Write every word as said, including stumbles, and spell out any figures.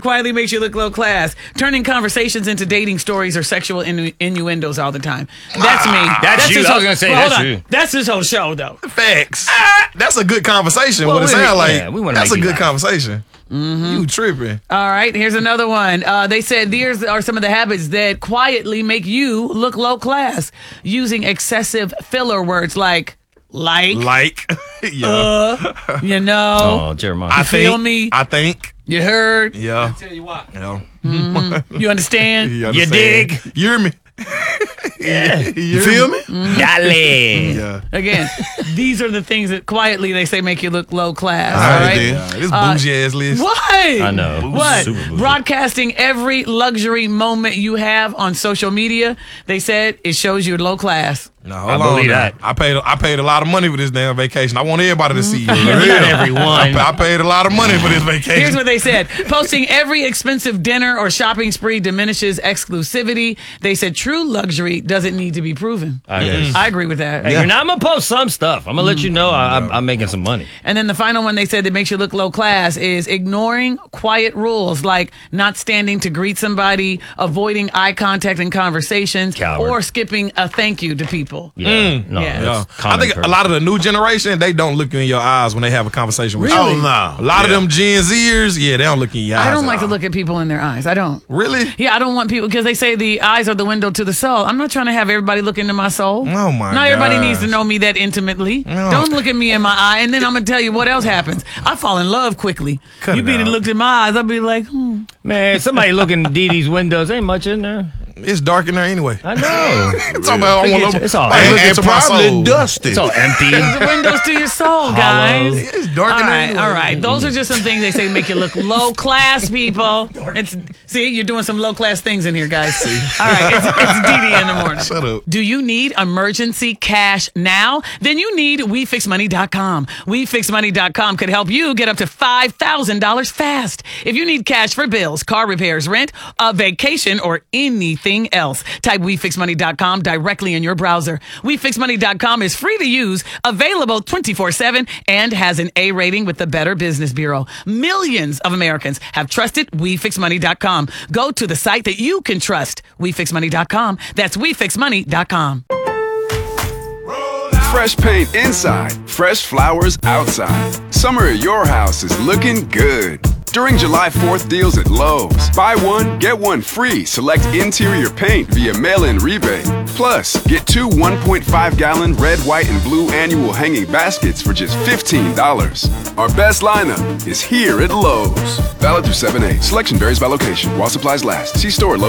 quietly makes you look low class. Turning conversations into dating stories or sexual innu- innuendos all the time. That's me. That's, that's you. His I whole, was gonna say well, that's hold on. you. That's his whole show, though. Facts. That's a good conversation. Well, what it we- sound like? yeah, we wanna that's a make you good laugh. conversation. Mm-hmm. You tripping? All right, here's another one. Uh, they said these are some of the habits that quietly make you look low class. Using excessive filler words like like, Like, yeah. uh, you know, Oh, Jeremiah. I you feel think, me? I think. You heard? Yeah. Tell you what. Yeah. You understand? You, You dig? You hear me? Yeah. You feel me? Dale. Yeah. Again, these are the things that quietly they say make you look low class. All All right, right. then. This bougie ass list. What? I know. What? Super bougie. Broadcasting every luxury moment you have on social media, they said it shows you're low class. No, I hold on. believe now. that. I paid. I paid a lot of money for this damn vacation. I want everybody to see you. Not everyone. I, pa- I paid a lot of money for this vacation. Here's what they said. Posting every expensive dinner or shopping spree diminishes exclusivity. They said true luxury doesn't need to be proven. I guess. I agree with that. Hey, you're not, I'm gonna post some stuff. I'm gonna let you know I, I'm, I'm making some money. And then the final one they said that makes you look low class is ignoring quiet rules like not standing to greet somebody, avoiding eye contact in conversations, Coward. or skipping a thank you to people. Yeah. No, Yeah. that's Yeah. I common think a courtesy. lot of the new generation, they don't look you in your eyes when they have a conversation with Really? you. Oh, no. A lot of Yeah. them Gen Zers, yeah, they don't look in your eyes. I don't at like to all. look at people in their eyes. I don't. Really? Yeah, I don't want people because they say the eyes are the window to the soul. I'm not trying to have everybody look into my soul. Oh, my Not everybody needs to gosh. know me that intimately. No. Don't look at me in my eye, and then I'm gonna tell you what else happens. I fall in love quickly. Cut you it be out. looked in my eyes, I'll be like, hmm. Man, somebody looking at Dee Dee's windows. Ain't much in there. It's dark in there anyway. I know. It's all about, I Look want at to it's all- like, and- look And into my probably soul. dusty. It's all empty. The windows to your soul, guys. It's dark All in there right, anyway. all right. Those are just some things they say make you look low class, people. It's see, you're doing some low class things in here, guys. All right, it's, it's Dee Dee in the morning. Shut up. Do you need emergency cash now? Then you need we fix money dot com. we fix money dot com could help you get up to five thousand dollars fast. If you need cash for bills, car repairs, rent, a vacation, or anything else, type we fix money dot com directly in your browser. we fix money dot com is free to use, available twenty-four seven, and has an A rating with the Better Business Bureau. Millions of Americans have trusted we fix money dot com. Go to the site that you can trust, we fix money dot com. That's we fix money dot com. Fresh paint inside, fresh flowers outside. Summer at your house is looking good. During July fourth deals at Lowe's, buy one, get one free. Select interior paint via mail-in rebate. Plus, get two one point five gallon red, white, and blue annual hanging baskets for just fifteen dollars. Our best lineup is here at Lowe's. Valid through seven eight. Selection varies by location. While supplies last. See store at Lowe's.